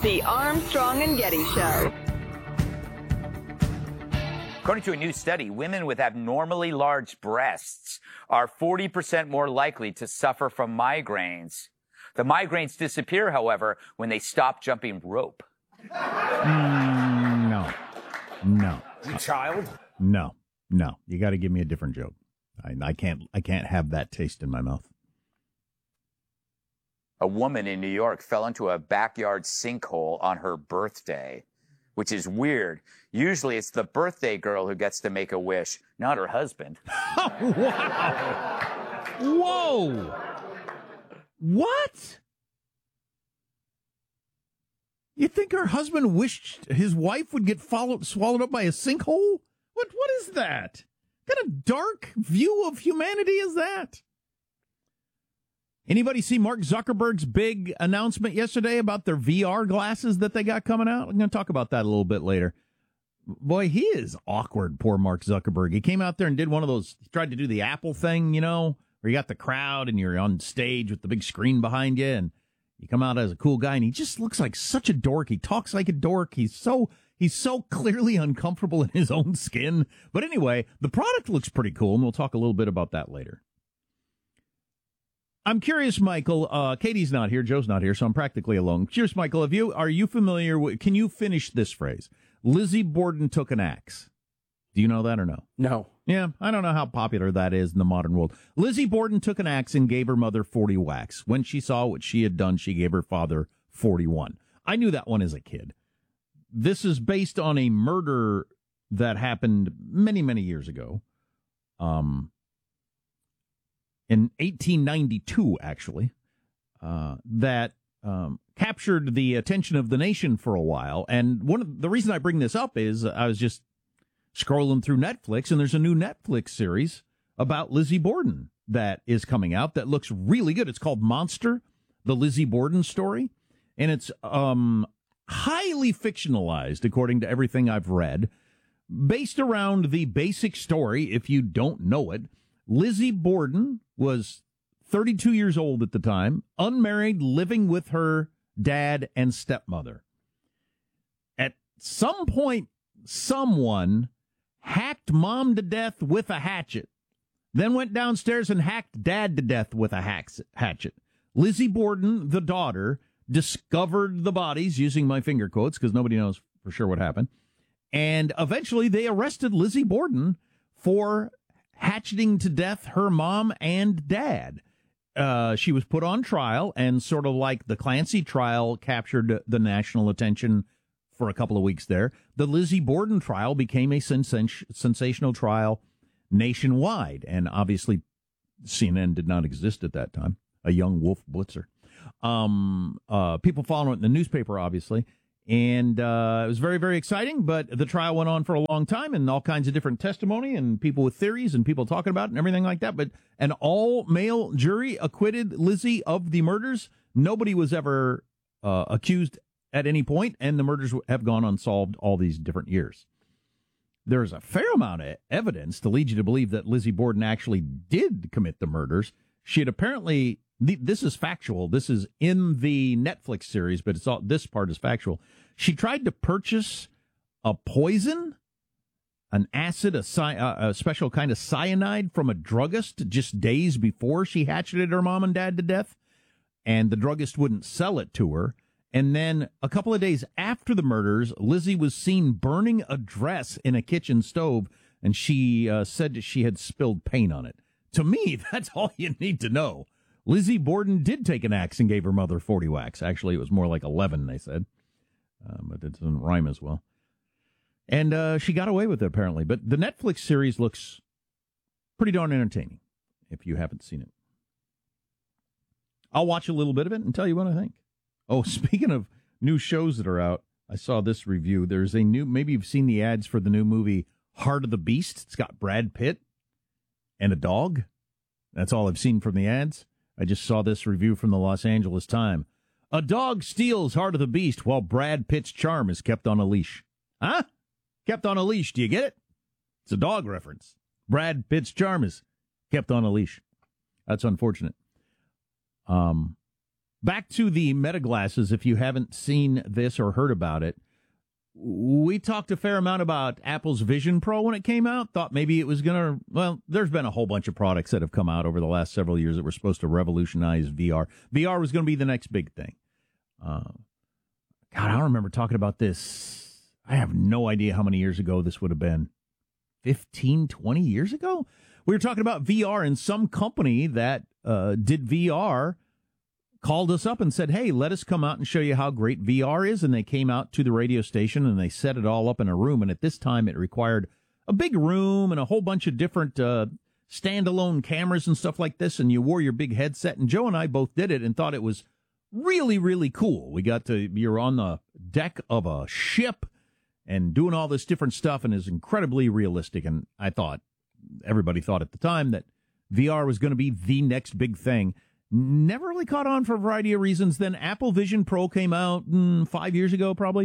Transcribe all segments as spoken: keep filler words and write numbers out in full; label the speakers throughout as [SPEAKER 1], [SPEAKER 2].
[SPEAKER 1] The Armstrong and Getty Show.
[SPEAKER 2] According to a new study, women with abnormally large breasts are forty percent more likely to suffer from migraines. The migraines disappear, however, when they stop jumping rope.
[SPEAKER 3] Mm, no. No.
[SPEAKER 4] You child?
[SPEAKER 3] No. No. You got to give me a different joke. I, I can't I can't have that taste in my mouth.
[SPEAKER 2] A woman in New York fell into a backyard sinkhole on her birthday, which is weird. Usually it's the birthday girl who gets to make a wish, not her husband.
[SPEAKER 3] Oh, wow. Whoa. What? You think her husband wished his wife would get followed, swallowed up by a sinkhole? What? What is that? What kind of dark view of humanity is that? Anybody see Mark Zuckerberg's big announcement yesterday about their V R glasses that they got coming out? I'm going to talk about that a little bit later. Boy, he is awkward, poor Mark Zuckerberg. He came out there and did one of those, he tried to do the Apple thing, you know, where you got the crowd and you're on stage with the big screen behind you and you come out as a cool guy and he just looks like such a dork. He talks like a dork. He's so he's so clearly uncomfortable in his own skin. But anyway, the product looks pretty cool, and we'll talk a little bit about that later. I'm curious, Michael. Uh, Katie's not here. Joe's not here, so I'm practically alone. Curious, Michael. Have you are you familiar with? Can you finish this phrase? Lizzie Borden took an axe. Do you know that or no?
[SPEAKER 4] No.
[SPEAKER 3] Yeah, I don't know how popular that is in the modern world. Lizzie Borden took an axe and gave her mother forty whacks. When she saw what she had done, she gave her father forty-one. I knew that one as a kid. This is based on a murder that happened many, many years ago. Um, in eighteen ninety-two, actually, uh, that um, captured the attention of the nation for a while. And one of the reason I bring this up is I was just scrolling through Netflix, and there's a new Netflix series about Lizzie Borden that is coming out that looks really good. It's called Monster, the Lizzie Borden story, and it's um, highly fictionalized, according to everything I've read, based around the basic story. If you don't know it, Lizzie Borden was thirty-two years old at the time, unmarried, living with her dad and stepmother. At some point, someone hacked mom to death with a hatchet, then went downstairs and hacked dad to death with a hatchet. Lizzie Borden, the daughter, discovered the bodies, using my finger quotes because nobody knows for sure what happened, and eventually they arrested Lizzie Borden for hatcheting to death her mom and dad. Uh, she was put on trial, and sort of like the Clancy trial captured the national attention for a couple of weeks there, the Lizzie Borden trial became a sens- sensational trial nationwide. And obviously, C N N did not exist at that time. A young Wolf Blitzer. Um, uh, people following it in the newspaper, obviously. And uh, it was very, very exciting. But the trial went on for a long time, and all kinds of different testimony and people with theories and people talking about it and everything like that. But an all-male jury acquitted Lizzie of the murders. Nobody was ever uh, accused at any point, and the murders have gone unsolved all these different years. There's a fair amount of evidence to lead you to believe that Lizzie Borden actually did commit the murders. She had apparently, this is factual, this is in the Netflix series, but it's all, this part is factual. She tried to purchase a poison, an acid, a, cy, a special kind of cyanide from a druggist just days before she hatcheted her mom and dad to death, and the druggist wouldn't sell it to her. And then a couple of days after the murders, Lizzie was seen burning a dress in a kitchen stove, and she uh, said that she had spilled paint on it. To me, that's all you need to know. Lizzie Borden did take an axe and gave her mother forty whacks. Actually, it was more like eleven, they said. Uh, but it doesn't rhyme as well. And uh, she got away with it, apparently. But the Netflix series looks pretty darn entertaining, if you haven't seen it. I'll watch a little bit of it and tell you what I think. Oh, speaking of new shows that are out, I saw this review. There's a new, maybe you've seen the ads for the new movie Heart of the Beast. It's got Brad Pitt and a dog. That's all I've seen from the ads. I just saw this review from the Los Angeles Times. A dog steals Heart of the Beast while Brad Pitt's charm is kept on a leash. Huh? Kept on a leash. Do you get it? It's a dog reference. Brad Pitt's charm is kept on a leash. That's unfortunate. Um, back to the Meta glasses, if you haven't seen this or heard about it, we talked a fair amount about Apple's Vision Pro when it came out. Thought maybe it was going to, well, there's been a whole bunch of products that have come out over the last several years that were supposed to revolutionize V R. V R was going to be the next big thing. Uh, God, I don't remember talking about this. I have no idea how many years ago this would have been. fifteen, twenty years ago? We were talking about V R, and some company that uh, did V R called us up and said, hey, let us come out and show you how great V R is. And they came out to the radio station and they set it all up in a room. And at this time, it required a big room and a whole bunch of different uh, standalone cameras and stuff like this. And you wore your big headset. And Joe and I both did it and thought it was really, really cool. We got to, you're on the deck of a ship and doing all this different stuff, and is incredibly realistic. And I thought, everybody thought at the time that V R was going to be the next big thing. Never really caught on for a variety of reasons. Then Apple Vision Pro came out mm, five years ago, probably.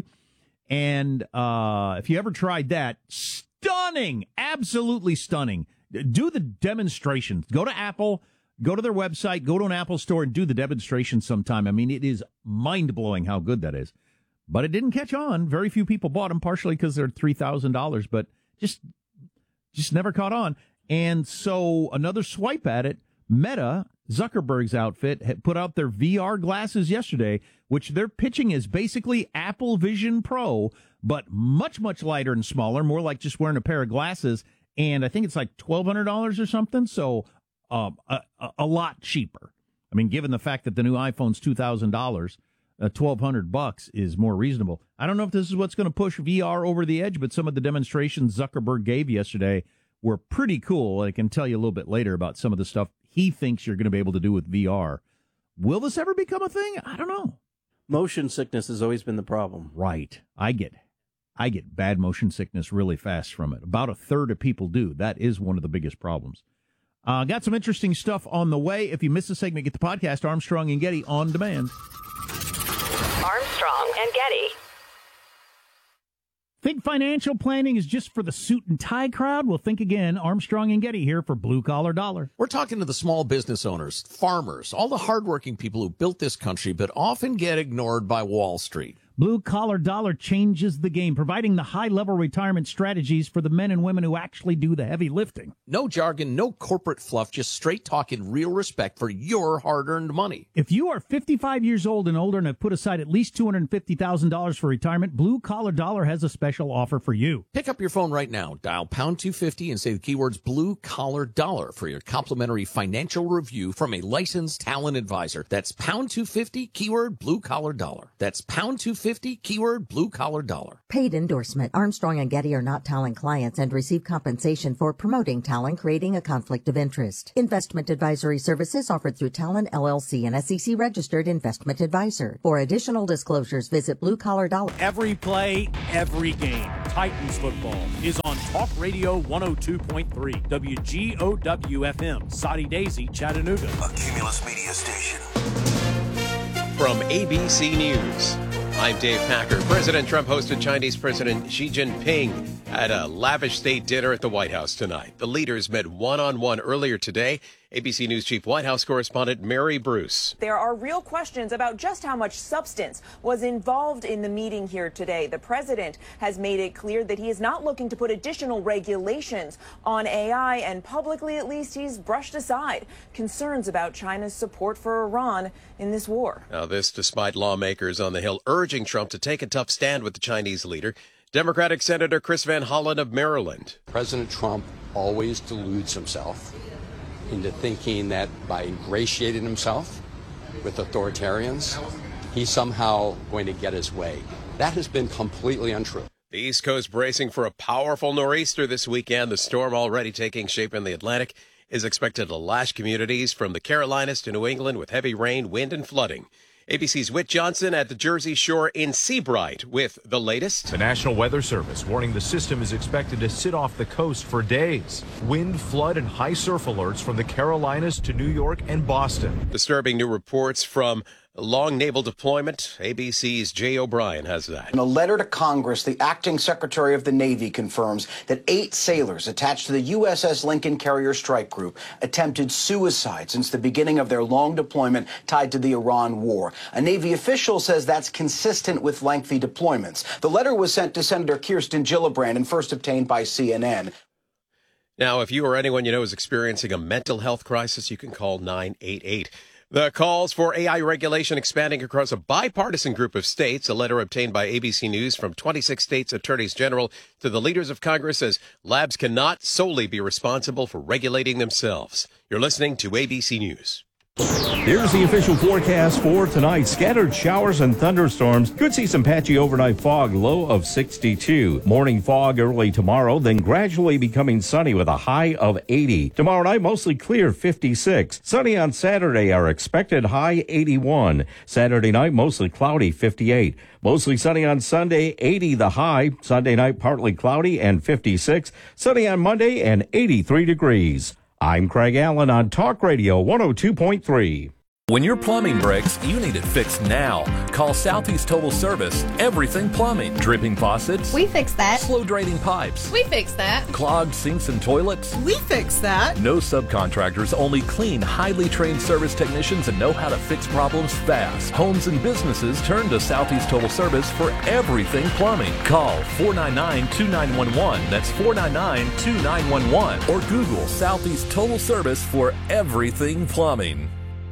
[SPEAKER 3] And uh, if you ever tried that, stunning, absolutely stunning. Do the demonstrations. Go to Apple, go to their website, go to an Apple store and do the demonstration sometime. I mean, it is mind-blowing how good that is. But it didn't catch on. Very few people bought them, partially because they're three thousand dollars, but just, just never caught on. And so another swipe at it, Meta, Zuckerberg's outfit, had put out their V R glasses yesterday, which they're pitching as basically Apple Vision Pro, but much, much lighter and smaller, more like just wearing a pair of glasses. And I think it's like twelve hundred dollars or something, so um, a, a lot cheaper. I mean, given the fact that the new iPhone's two thousand dollars, uh, twelve hundred bucks is more reasonable. I don't know if this is what's going to push V R over the edge, but some of the demonstrations Zuckerberg gave yesterday were pretty cool. I can tell you a little bit later about some of the stuff he thinks you're going to be able to do with V R. Will this ever become a thing? I don't know.
[SPEAKER 4] Motion sickness has always been the problem.
[SPEAKER 3] Right. I get I get bad motion sickness really fast from it. About a third of people do. That is one of the biggest problems. Uh, got some interesting stuff on the way. If you missed the segment, get the podcast, Armstrong and Getty, on demand.
[SPEAKER 1] Armstrong and Getty.
[SPEAKER 3] Think financial planning is just for the suit and tie crowd? Well, think again. Armstrong and Getty here for Blue Collar Dollar.
[SPEAKER 5] We're talking to the small business owners, farmers, all the hardworking people who built this country but often get ignored by Wall Street.
[SPEAKER 3] Blue Collar Dollar changes the game, providing the high-level retirement strategies for the men and women who actually do the heavy lifting.
[SPEAKER 5] No jargon, no corporate fluff, just straight talk and real respect for your hard-earned money.
[SPEAKER 3] If you are fifty-five years old and older and have put aside at least two hundred fifty thousand dollars for retirement, Blue Collar Dollar has a special offer for you.
[SPEAKER 5] Pick up your phone right now, dial pound two fifty and say the keywords Blue Collar Dollar for your complimentary financial review from a licensed talent advisor. That's pound two fifty, keyword Blue Collar Dollar. That's pound two fifty. Keyword Blue Collar Dollar.
[SPEAKER 6] Paid endorsement. Armstrong and Getty are not Talent clients and receive compensation for promoting Talent, creating a conflict of interest. Investment advisory services offered through Talent L L C, an S E C registered investment advisor. For additional disclosures, visit Blue Collar Dollar.
[SPEAKER 7] Every play, every game. Titans football is on Talk Radio one oh two point three, W G O W F M, Soddy Daisy, Chattanooga.
[SPEAKER 8] A Cumulus Media Station.
[SPEAKER 9] From A B C News, I'm Dave Packer. President Trump hosted Chinese President Xi Jinping at a lavish state dinner at the White House tonight. The leaders met one-on-one earlier today. A B C News Chief White House correspondent Mary Bruce.
[SPEAKER 10] There are real questions about just how much substance was involved in the meeting here today. The president has made it clear that he is not looking to put additional regulations on A I, and publicly, at least, he's brushed aside concerns about China's support for Iran in this war.
[SPEAKER 9] Now, this despite lawmakers on the Hill urging Trump to take a tough stand with the Chinese leader. Democratic Senator Chris Van Hollen of Maryland.
[SPEAKER 11] President Trump always deludes himself into thinking that by ingratiating himself with authoritarians, he's somehow going to get his way. That has been completely untrue.
[SPEAKER 9] The East Coast bracing for a powerful nor'easter this weekend. The storm already taking shape in the Atlantic is expected to lash communities from the Carolinas to New England with heavy rain, wind, and flooding. A B C's Whit Johnson at the Jersey Shore in Seabright with the latest.
[SPEAKER 12] The National Weather Service warning the system is expected to sit off the coast for days. Wind, flood, and high surf alerts from the Carolinas to New York and Boston.
[SPEAKER 9] Disturbing new reports from long naval deployment. A B C's Jay O'Brien has that.
[SPEAKER 13] In a letter to Congress, the acting Secretary of the Navy confirms that eight sailors attached to the U S S Lincoln Carrier Strike Group attempted suicide since the beginning of their long deployment tied to the Iran war. A Navy official says that's consistent with lengthy deployments. The letter was sent to Senator Kirsten Gillibrand and first obtained by C N N.
[SPEAKER 9] Now, if you or anyone you know is experiencing a mental health crisis, you can call nine eight eight. The calls for A I regulation expanding across a bipartisan group of states. A letter obtained by A B C News from twenty-six states' attorneys general to the leaders of Congress says labs cannot solely be responsible for regulating themselves. You're listening to A B C News.
[SPEAKER 14] Here's the official forecast for tonight. Scattered showers and thunderstorms. Could see some patchy overnight fog, low of sixty-two. Morning fog early tomorrow, then gradually becoming sunny with a high of eighty. Tomorrow night, mostly clear, fifty-six. Sunny on Saturday, our expected high, eighty-one. Saturday night, mostly cloudy, fifty-eight. Mostly sunny on Sunday, eighty the high. Sunday night, partly cloudy and fifty-six. Sunny on Monday and eighty-three degrees. I'm Craig Allen on Talk Radio one oh two point three.
[SPEAKER 15] When your plumbing breaks, you need it fixed now. Call Southeast Total Service. Everything plumbing. Dripping faucets.
[SPEAKER 16] We fix that.
[SPEAKER 15] Slow draining pipes.
[SPEAKER 16] We fix that.
[SPEAKER 15] Clogged sinks and toilets.
[SPEAKER 16] We fix that.
[SPEAKER 15] No subcontractors, only clean, highly trained service technicians that know how to fix problems fast. Homes and businesses turn to Southeast Total Service for everything plumbing. Call four nine nine, two nine one one. That's four nine nine, two nine one one. Or Google Southeast Total Service for everything plumbing.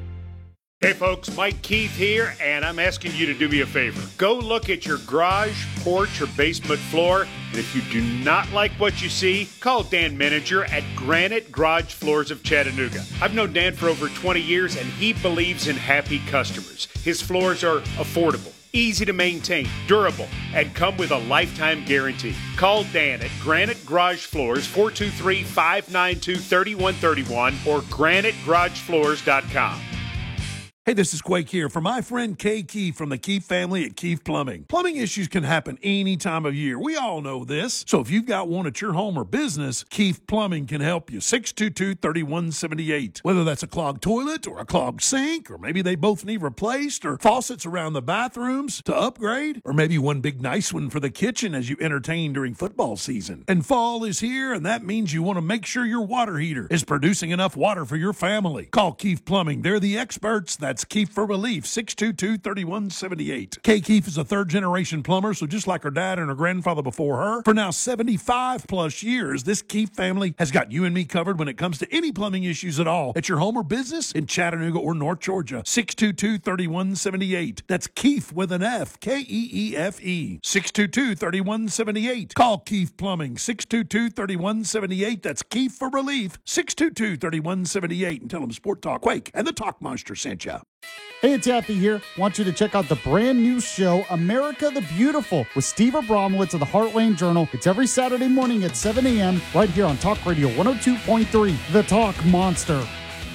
[SPEAKER 17] Hey folks, Mike Keith here, and I'm asking you to do me a favor. Go look at your garage, porch, or basement floor, and if you do not like what you see, call Dan Meninger at Granite Garage Floors of Chattanooga. I've known Dan for over twenty years, and he believes in happy customers. His floors are affordable, easy to maintain, durable, and come with a lifetime guarantee. Call Dan at Granite Garage Floors, four two three, five nine two, three one three one, or granite garage floors dot com.
[SPEAKER 18] Hey, this is Quake here for my friend Kay Keefe from the Keefe family at Keefe Plumbing. Plumbing issues can happen any time of year. We all know this. So if you've got one at your home or business, Keefe Plumbing can help you. six two two, three one seven eight. Whether that's a clogged toilet or a clogged sink, or maybe they both need replaced, or faucets around the bathrooms to upgrade, or maybe one big nice one for the kitchen as you entertain during football season. And fall is here, and that means you want to make sure your water heater is producing enough water for your family. Call Keefe Plumbing. They're the experts. That's Keefe for Relief, six two two, three one seven eight. Kay Keefe is a third-generation plumber, so just like her dad and her grandfather before her, for now seventy-five plus years, this Keefe family has got you and me covered when it comes to any plumbing issues at all at your home or business in Chattanooga or North Georgia. six two two, three one seven eight. That's Keefe with an F, K E E F E. six two two, three one seven eight. Call Keefe Plumbing, six two two, three one seven eight. That's Keefe for Relief, six two two, three one seven eight. And tell them Sport Talk Quake and the Talk Monster sent you.
[SPEAKER 19] Hey, it's Yaffee here. Want you to check out the brand new show, America the Beautiful, with Steve Abramowitz of the Heartland Journal. It's every Saturday morning at seven a.m. right here on Talk Radio one oh two point three, The Talk Monster.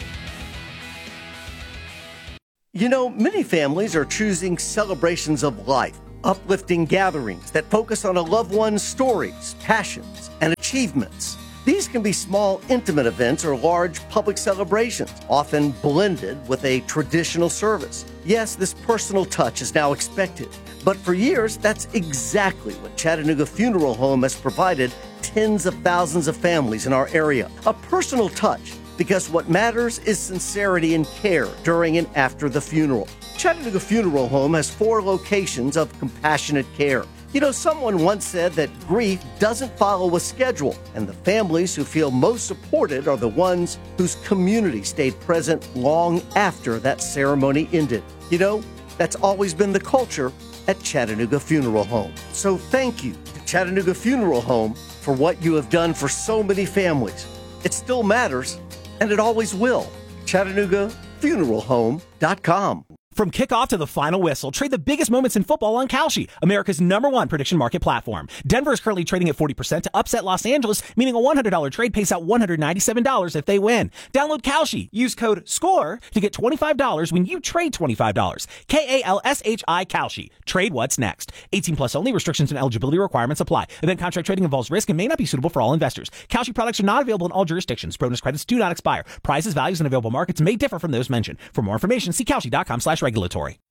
[SPEAKER 20] You know, many families are choosing celebrations of life, uplifting gatherings that focus on a loved one's stories, passions, and achievements. These can be small, intimate events or large public celebrations, often blended with a traditional service. Yes, this personal touch is now expected, but for years, that's exactly what Chattanooga Funeral Home has provided tens of thousands of families in our area. A personal touch, because what matters is sincerity and care during and after the funeral. Chattanooga Funeral Home has four locations of compassionate care. You know, someone once said that grief doesn't follow a schedule, and the families who feel most supported are the ones whose community stayed present long after that ceremony ended. You know, that's always been the culture at Chattanooga Funeral Home. So thank you to Chattanooga Funeral Home for what you have done for so many families. It still matters, and it always will. Chattanooga Funeral Home dot com.
[SPEAKER 21] From kickoff to the final whistle, trade the biggest moments in football on Kalshi, America's number one prediction market platform. Denver is currently trading at forty percent to upset Los Angeles, meaning a one hundred dollars trade pays out one hundred ninety-seven dollars if they win. Download Kalshi. Use code SCORE to get twenty-five dollars when you trade twenty-five dollars. K A L S H I Kalshi. Trade what's next. eighteen plus only. Restrictions and eligibility requirements apply. Event contract trading involves risk and may not be suitable for all investors. Kalshi products are not available in all jurisdictions. Bonus credits do not expire. Prices, values, and available markets may differ from those mentioned. For more information, see Kalshi dot com slash regulatory.